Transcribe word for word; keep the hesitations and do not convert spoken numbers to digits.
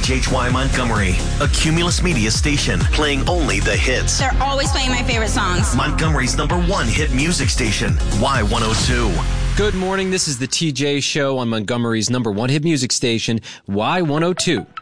H H Y Montgomery, a Cumulus Media station playing only the hits. They're always playing my favorite songs. Montgomery's number one hit music station, Y one oh two. Good morning. This is the T J Show on Montgomery's number one hit music station, Y one oh two.